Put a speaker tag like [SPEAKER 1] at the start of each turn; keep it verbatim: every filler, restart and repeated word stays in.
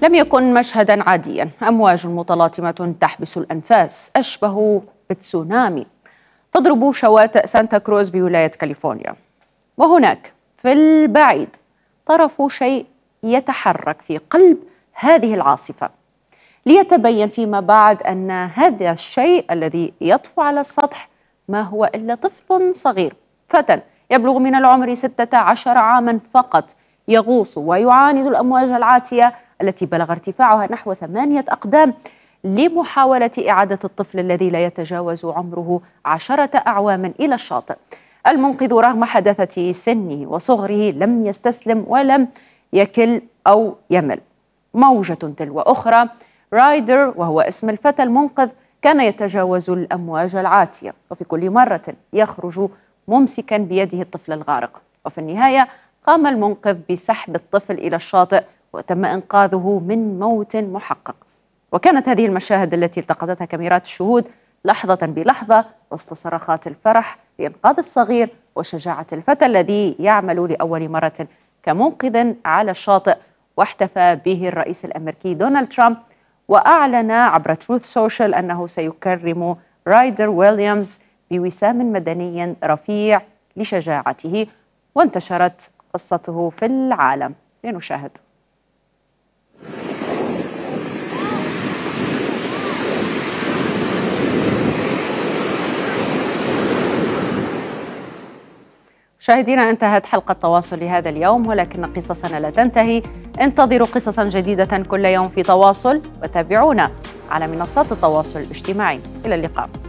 [SPEAKER 1] لم يكن مشهدا عاديا، أمواج متلاطمة تحبس الأنفاس أشبه بتسونامي تضرب شواطئ سانتا كروز بولاية كاليفورنيا. وهناك في البعيد طرف شيء يتحرك في قلب هذه العاصفة، ليتبين فيما بعد أن هذا الشيء الذي يطفو على السطح ما هو إلا طفل صغير، فتى يبلغ من العمر ستة عشر عاما فقط، يغوص ويعاند الأمواج العاتية التي بلغ ارتفاعها نحو ثمانية أقدام لمحاولة إعادة الطفل الذي لا يتجاوز عمره عشرة أعوام إلى الشاطئ. المنقذ رغم حداثة سنه وصغره لم يستسلم ولم يكل أو يمل. موجة تلو أخرى، رايدر وهو اسم الفتى المنقذ كان يتجاوز الأمواج العاتية، وفي كل مرة يخرج ممسكا بيده الطفل الغارق، وفي النهاية قام المنقذ بسحب الطفل إلى الشاطئ وتم إنقاذه من موت محقق. وكانت هذه المشاهد التي التقطتها كاميرات الشهود لحظة بلحظة وسط صرخات الفرح لإنقاذ الصغير وشجاعة الفتى الذي يعمل لأول مرة كمنقذ على الشاطئ. واحتفى به الرئيس الأمريكي دونالد ترامب، وأعلن عبر تروث سوشيال أنه سيكرم رايدر ويليامز بوسام مدني رفيع لشجاعته، وانتشرت قصته في العالم. لنشاهد. مشاهدينا، انتهت حلقة تواصل لهذا اليوم، ولكن قصصنا لا تنتهي. انتظروا قصصا جديدة كل يوم في تواصل، وتابعونا على منصات التواصل الاجتماعي. إلى اللقاء.